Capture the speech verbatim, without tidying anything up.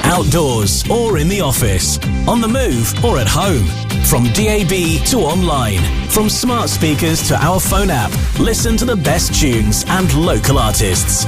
outdoors or in the office, on the move or at home. From D A B to online, from smart speakers to our phone app, listen to the best tunes and local artists.